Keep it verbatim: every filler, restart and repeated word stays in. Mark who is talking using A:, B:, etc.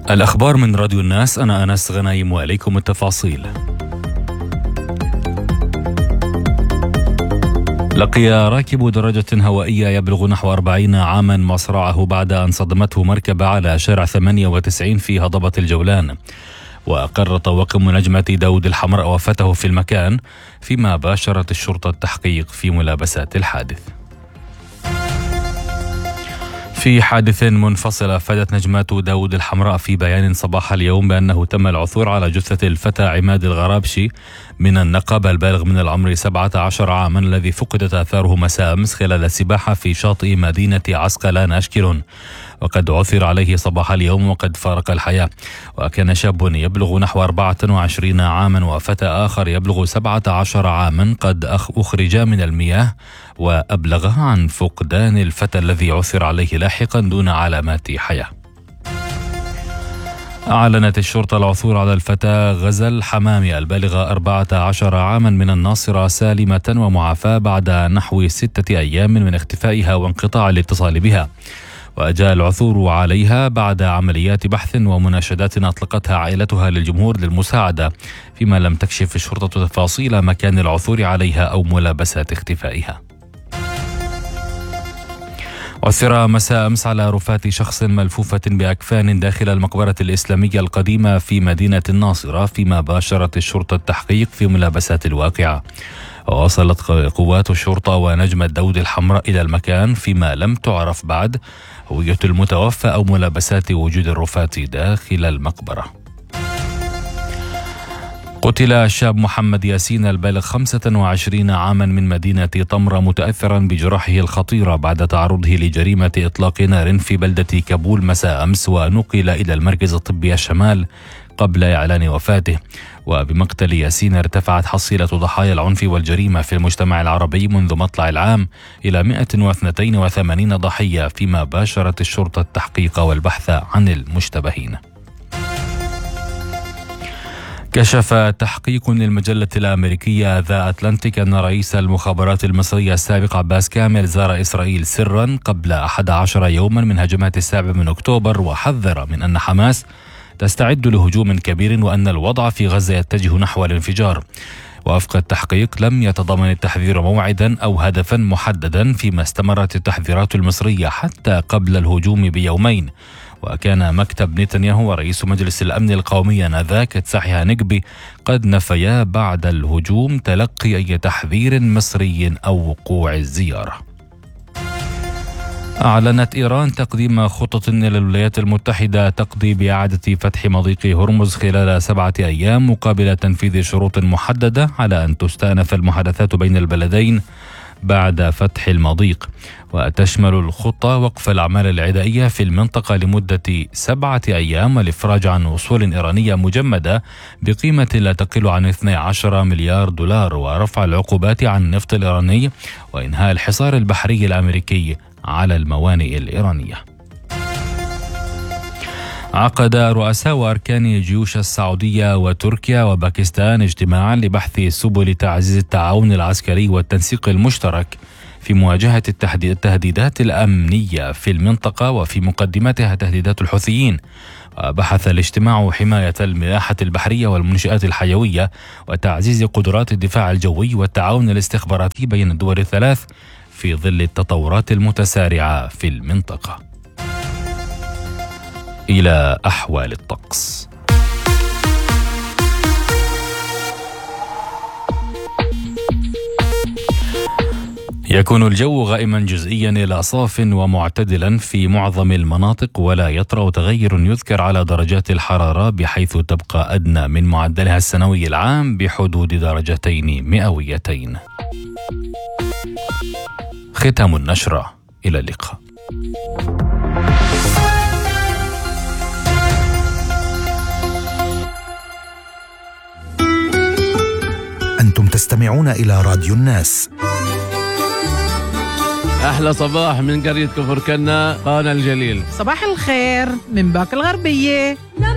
A: الأخبار من راديو الناس. أنا أنس غنايم وإليكم التفاصيل. لقي راكب دراجة هوائية يبلغ نحو أربعين عاما مصرعه بعد أن صدمته مركبة على شارع ثمانية وتسعين في هضبة الجولان. وأقر طواقم نجمة داود الحمراء وفاته في المكان، فيما باشرت الشرطة التحقيق في ملابسات الحادث. في حادث منفصل، أفادت نجمات داود الحمراء في بيان صباح اليوم بأنه تم العثور على جثة الفتى عماد الغرابشي من النقب البالغ من العمر سبعة عشر عاما، الذي فقدت آثاره مساء أمس خلال السباحة في شاطئ مدينة عسقلان أشكرون، وقد عثر عليه صباح اليوم وقد فارق الحياة. وكان شاب يبلغ نحو أربعة وعشرين عاما وفتى آخر يبلغ سبعة عشر عاما قد أخرجا من المياه، وأبلغ عن فقدان الفتى الذي عثر عليه لاحقا دون علامات حياة. أعلنت الشرطة العثور على الفتاة غزل حمامي البالغة أربعة عشر عاما من الناصرة سالمة ومعافاة بعد نحو ستة أيام من اختفائها وانقطاع الاتصال بها. وجاء العثور عليها بعد عمليات بحث ومناشدات أطلقتها عائلتها للجمهور للمساعدة، فيما لم تكشف الشرطة تفاصيل مكان العثور عليها أو ملابسات اختفائها. عثر مساء أمس على رفات شخص ملفوفة بأكفان داخل المقبرة الإسلامية القديمة في مدينة الناصرة، فيما باشرت الشرطة التحقيق في ملابسات الواقعة. ووصلت قوات الشرطة ونجمة داود الحمراء إلى المكان، فيما لم تعرف بعد هوية المتوفى أو ملابسات وجود الرفات داخل المقبرة. قتل الشاب محمد ياسين البالغ خمسة وعشرين عاما من مدينة طمرة متأثرا بجراحه الخطيرة بعد تعرضه لجريمة إطلاق نار في بلدة كابول مساء أمس، ونقل إلى المركز الطبي الشمال قبل إعلان وفاته. وبمقتل ياسين ارتفعت حصيلة ضحايا العنف والجريمة في المجتمع العربي منذ مطلع العام إلى مئة واثنين وثمانين ضحية، فيما باشرت الشرطة التحقيق والبحث عن المشتبهين. كشف تحقيق للمجلة الأمريكية ذا أتلانتيك أن رئيس المخابرات المصرية السابق عباس كامل زار إسرائيل سرا قبل أحد عشر يوما من هجمات السابع من أكتوبر، وحذر من أن حماس تستعد لهجوم كبير وأن الوضع في غزة يتجه نحو الانفجار. ووفق التحقيق لم يتضمن التحذير موعدا أو هدفا محددا، فيما استمرت التحذيرات المصرية حتى قبل الهجوم بيومين. وكان مكتب نتنياهو ورئيس مجلس الأمن القومي آنذاك تسعي هانكبي قد نفيا بعد الهجوم تلقي أي تحذير مصري أو وقوع الزيارة. أعلنت إيران تقديم خطط للولايات المتحدة تقضي بإعادة فتح مضيق هرمز خلال سبعة أيام مقابل تنفيذ شروط محددة على أن تستأنف المحادثات بين البلدين بعد فتح المضيق. وتشمل الخطة وقف الأعمال العدائية في المنطقة لمدة سبعة أيام، والإفراج عن وصول إيرانية مجمدة بقيمة لا تقل عن اثني عشر مليار دولار، ورفع العقوبات عن النفط الإيراني، وإنهاء الحصار البحري الأمريكي على الموانئ الإيرانية. عقد رؤساء وأركان جيوش السعودية وتركيا وباكستان اجتماعا لبحث سبل تعزيز التعاون العسكري والتنسيق المشترك في مواجهة التهديدات الأمنية في المنطقة، وفي مقدمتها تهديدات الحوثيين. وبحث الاجتماع حماية الملاحة البحرية والمنشآت الحيوية وتعزيز قدرات الدفاع الجوي والتعاون الاستخباراتي بين الدول الثلاث في ظل التطورات المتسارعة في المنطقة. إلى أحوال الطقس. يكون الجو غائما جزئيا إلى صاف ومعتدلا في معظم المناطق، ولا يطرأ تغير يذكر على درجات الحرارة، بحيث تبقى أدنى من معدلها السنوي العام بحدود درجتين مئويتين. ختام النشرة، إلى اللقاء.
B: أنتم تستمعون إلى راديو الناس.
C: أحلى صباح من قرية كفر كنا قانا الجليل.
D: صباح الخير من باك الغربية.